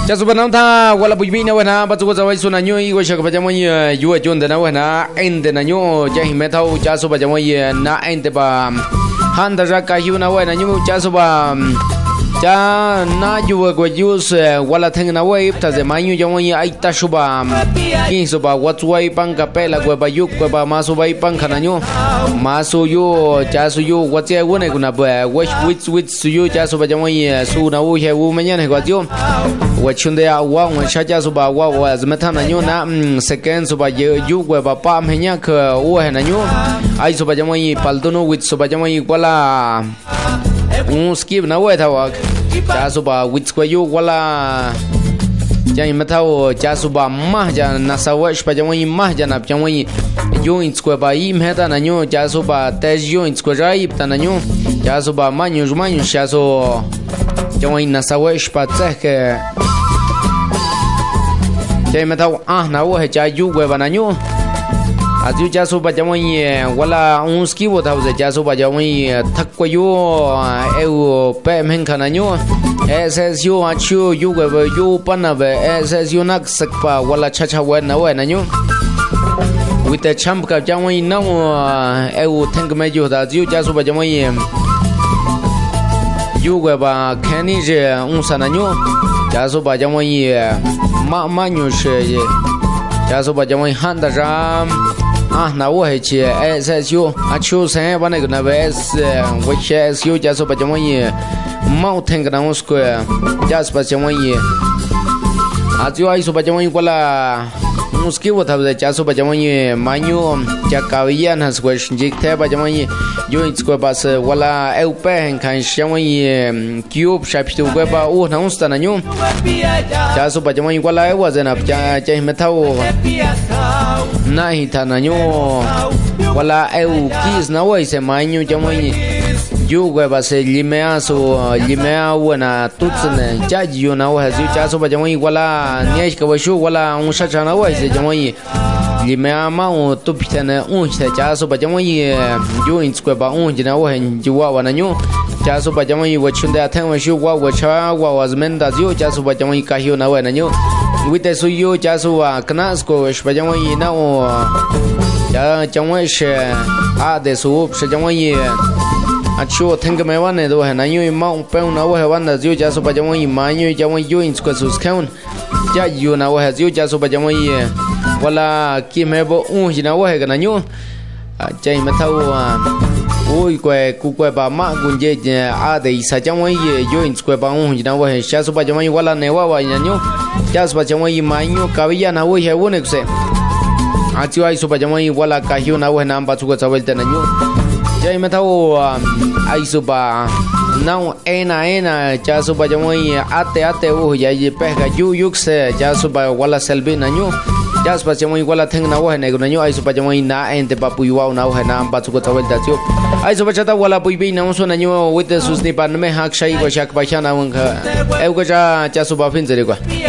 cha su banam tha wala bujbi na wana ba chu ko zawai su na nyu i go shak ba jamoi yu chun de na wana en de na nyu cha hi me thau cha su ba jamoi na en de ba han da ra ka yu na wana nyu cha su ba cha na yu go use wala theng na wai ta ze ma nyu jamoi ai ta su ba ki su ba wat wai pang ka pe la go ba yu go ba ma su bai pang khana nyu ma su yu cha su yu wat che wo ne kuna ba with su yu cha su ba jamoi su na wu he wu me nya ne go tiu wa chun de a wa wa cha cha su ba wa wa zme tha na nyu na second su ba yu go ba pa me nya kha wo he na nyu ai su ba jamoi pal tu no with su ba jamoi wala skip na wa tha wa cha su ba with ko yu wala jai matao cha su ba ma ja na sa wa pa jamoi ma ja na jamoi yu in ko ba i me ta na nyu cha su ba te yu in ko rai ta na nyu cha su ba ma nyu cha su jamoi na sa wa pa tse ke jai matao na wa cha yu go ba na nyu azu cha su ba jamoi wala ski wo ta cha su ba jamoi thak ko yu eu pe men khana nyu SSU a chu yu go ba yu pana ba SSU nak sakpa wala cha cha wa na nyu with the champ ka jamoi na eu thang me ju da ju cha su ba jamoi yu go ba khani je sa na nyu cha su ba jamoi ma nyu she cha su ba jamoi han da ram na wo he che SSU a chu se ba ne na ba s wo che SSU cha su ba jamoi mau theng na usko ja su ba jamoi a ju ai su ba jamoi wala muski wo tha cha su ba jamoi manyu cha ka ya na su jik the ba jamoi yo in ko ba se wala eu pe hen kan jamoi cube shape tu ko ba na usta na nyu cha su ba jamoi wala e wa zena cha me thau na hi ta na nyu wala eu kis na wai se manyu jamoi yu go ba se limea wana tutsne cha yu na wa zu cha su ba jamoi wala ne ka wa shu wala un sha cha na wa se jamoi limea ma u tu pitane un cha su ba jamoi yu in ko ba un jina wa hen ju wa na nyu cha su ba jamoi wa chun da thang wa shu wa cha wa zmen da zu cha su ba jamoi ka hiu na wa na nyu with the su yu cha su wa knas ko ba jamoi na o cha jamoi she a de su she jamoi a chu thang me wa ne do na nyu ma un pe na wa wa na zu cha su ba jamoi ma nyu jamoi yu in ko su skaun cha yu na wa zu cha su ba jamoi wala ki me bo un jina wa ga na nyu cha me thau ui que cu que ba ma gunje a de sa jamoi yu in ko ba un jina wa cha su ba jamoi wala ne wa na nyu cha su ba jamoi ma nyu ka ya na wa he wo ne se a chu ai su ba jamoi wala ka hiu na wa na ba chu ko chawel ta na nyu jai me thau ai su ba now ena cha su ba jamoi ate o ya ye pe ga yu se cha su ba wala selbi na nyu cha su ba jamoi wala theng na wa ne na nyu ai su ba jamoi na ente ba pu wa na wa na ba chu ko chawel ta chu ai su ba chata wala pu bi na so na nyu with the susni pan me hak shai go shak ba chana wa e go cha su ba fin zere go